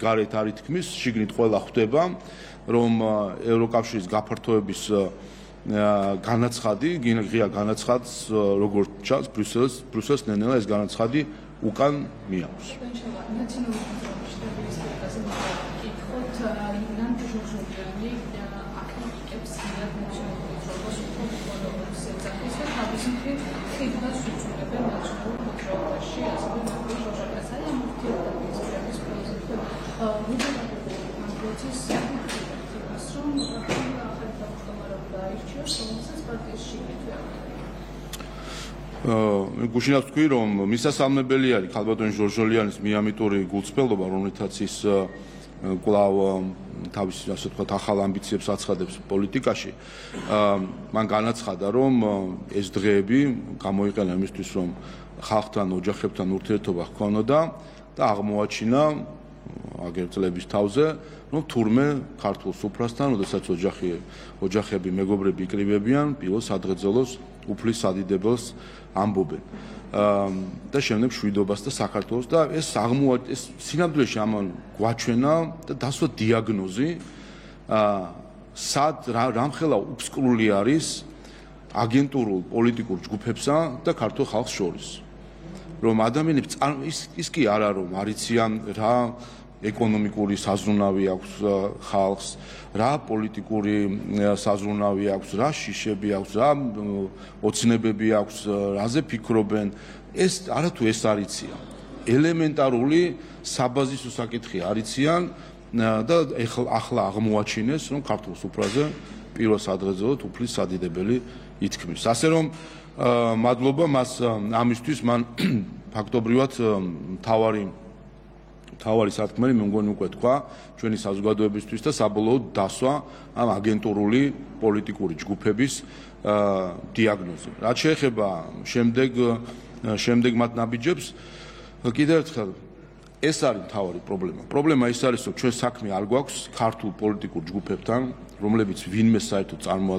გარეთ არ ითქმის, შიგნით ყველა ხვდება, რომ ევროკავშირის გაფართოების განაცხადი, ღია განაცხადს როგორც ჩანს ბრიუსელს ნენელა ეს განაცხადი უკან მიაქვს. გუშინაც თქვი, რომ მისასალმებელი არის ქალბატონი ჟორჟოლიანის მიამიტური გულწრფელობა, რომელთაც ის კვლავ თავის ასე ვთქვათ ახალ ამბიციებს აცხადებს პოლიტიკაში. მან განაცხადა, რომ ეს დღეები გამოიყენა იმისთვის, რომ ხალხთან, ოჯახებთან ურთიერთობა ჰქონოდა და აღმოაჩინა აგერ წლების თავზე, რომ თურმე ქართულ სუფრასთან, როდესაც ოჯახები, მეგობრები იკრიბებიან, პირველ სადღეძელოს უფლის სადიდებელს ამბობენ. და შემდეგ შვიდობას და საქართველოს და ეს სინამდვილეში ამან გვაჩვენა და დასვა დიაგნოზი, სად რამხელა უბსკრული არის აგენტურულ პოლიტიკურ ჯგუფებსა და ქართულ ხალხს შორის. რომ ადამიანებს ის კი არა რომ არიციან რა ეკონომიკური საზრუნავი აქვს ხალხს, რა პოლიტიკური საზრუნავი აქვს, რა შიშები აქვს, რა ოცნებები აქვს, რაზე ფიქრობენ, ეს არათუ ეს არიციან. ელემენტარული საბაზისო საკითხი არიციან და ახლა აღმოაჩინეს, რომ ქართულ სუფრაზე პირველ სადღეძელოდ უფლის სადიდებელი ითქმის. ასე რომ მადლობა მას ამისთვის მან ფაქტობრივად თავარი სათქმელი მე მგონი უკვე თქვა ჩვენი საზოგადოებისთვის და საბოლოოდ დასვა ამ აგენტურული პოლიტიკური ჯგუფების დიაგნოზი. რაც შეეხება შემდეგ მათ ნაბიჯებს, კიდევ ერთხელ ეს არის მთავარი პრობლემა. პრობლემა ის არის, რომ ჩვენ საქმე არ გვაქვს ქართულ პოლიტიკურ ჯგუფებთან, რომლებიც ვინმე საერთოდ